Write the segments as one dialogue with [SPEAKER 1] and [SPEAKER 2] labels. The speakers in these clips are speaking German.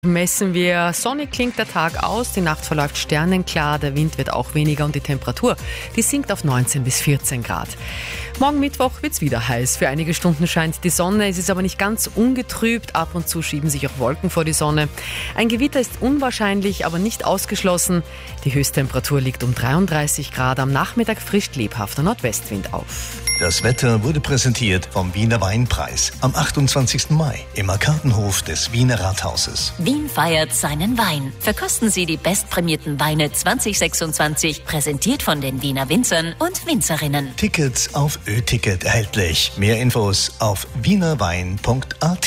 [SPEAKER 1] Messen wir, sonnig klingt der Tag aus, die Nacht verläuft sternenklar, der Wind wird auch weniger und die Temperatur, die sinkt auf 19 bis 14 Grad. Morgen Mittwoch wird's wieder heiß. Für einige Stunden scheint die Sonne, es ist aber nicht ganz ungetrübt, ab und zu schieben sich auch Wolken vor die Sonne. Ein Gewitter ist unwahrscheinlich, aber nicht ausgeschlossen. Die Höchsttemperatur liegt um 33 Grad, am Nachmittag frischt lebhafter Nordwestwind auf.
[SPEAKER 2] Das Wetter wurde präsentiert vom Wiener Weinpreis am 28. Mai im Arkadenhof des Wiener Rathauses.
[SPEAKER 3] Wien feiert seinen Wein. Verkosten Sie die bestprämierten Weine 2026, präsentiert von den Wiener Winzern und Winzerinnen.
[SPEAKER 2] Tickets auf Ö-Ticket erhältlich. Mehr Infos auf wienerwein.at.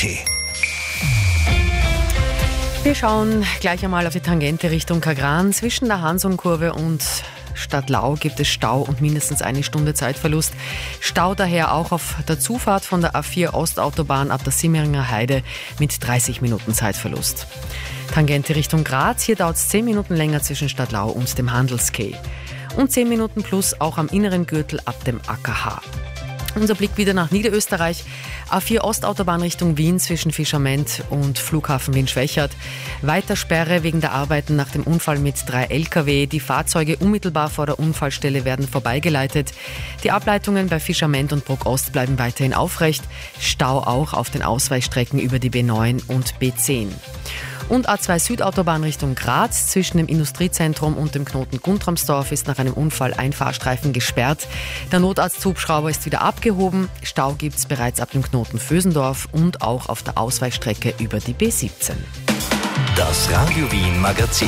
[SPEAKER 1] Wir schauen gleich einmal auf die Tangente Richtung Kagran. Zwischen der Hansonkurve und Stadtlau gibt es Stau und mindestens eine Stunde Zeitverlust. Stau daher auch auf der Zufahrt von der A4 Ostautobahn ab der Simmeringer Heide mit 30 Minuten Zeitverlust. Tangente Richtung Graz, hier dauert es 10 Minuten länger zwischen Stadtlau und dem Handelsquai. Und 10 Minuten plus auch am inneren Gürtel ab dem AKH. Unser Blick wieder nach Niederösterreich. A4 Ostautobahn Richtung Wien zwischen Fischerment und Flughafen Wien-Schwächert. Weiter Sperre wegen der Arbeiten nach dem Unfall mit 3 Lkw. Die Fahrzeuge unmittelbar vor der Unfallstelle werden vorbeigeleitet. Die Ableitungen bei Fischerment und Bruck Ost bleiben weiterhin aufrecht. Stau auch auf den Ausweichstrecken über die B9 und B10. Und A2 Südautobahn Richtung Graz zwischen dem Industriezentrum und dem Knoten Guntramsdorf ist nach einem Unfall ein Fahrstreifen gesperrt. Der Notarzthubschrauber ist wieder abgehoben. Stau gibt es bereits ab dem Knoten Vösendorf und auch auf der Ausweichstrecke über die B17.
[SPEAKER 2] Das Radio Wien Magazin.